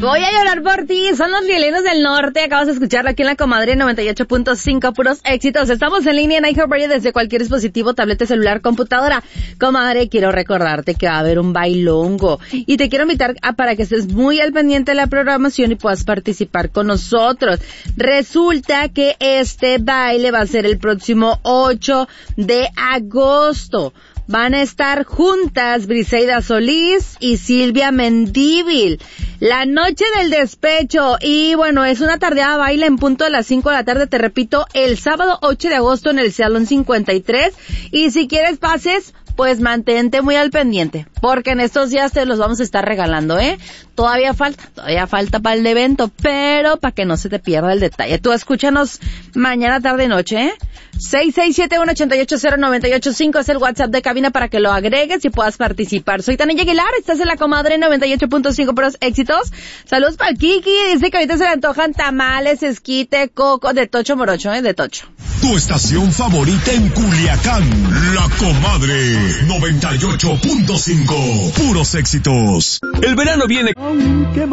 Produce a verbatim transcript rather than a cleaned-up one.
Voy a llorar por ti, son los violinos del norte, acabas de escucharlo aquí en La Comadre noventa y ocho punto cinco, puros éxitos. Estamos en línea en iHeartRadio desde cualquier dispositivo, tableta, celular, computadora. Comadre, quiero recordarte que va a haber un bailongo y te quiero invitar a para que estés muy al pendiente de la programación y puedas participar con nosotros. Resulta que este baile va a ser el próximo ocho de agosto. Van a estar juntas Briseida Solís y Silvia Mendívil. La noche del despecho. Y bueno, es una tardeada baile en punto de las cinco de la tarde. Te repito, el sábado ocho de agosto en el Salón cincuenta y tres. Y si quieres pases, pues mantente muy al pendiente, porque en estos días te los vamos a estar regalando, ¿eh? Todavía falta, todavía falta para el evento, pero para que no se te pierda el detalle. Tú escúchanos mañana, tarde y noche, ¿eh? seis seis siete uno ocho ocho cero nueve ocho cinco es el WhatsApp de cabina para que lo agregues y puedas participar. Soy Tania Aguilar, estás en La Comadre noventa y ocho punto cinco, puros éxitos. Saludos para el Kiki, dice que ahorita se le antojan tamales, esquite, coco, de tocho morocho, ¿eh? De tocho. Tu estación favorita en Culiacán, La Comadre noventa y ocho punto cinco, puros éxitos. El verano viene.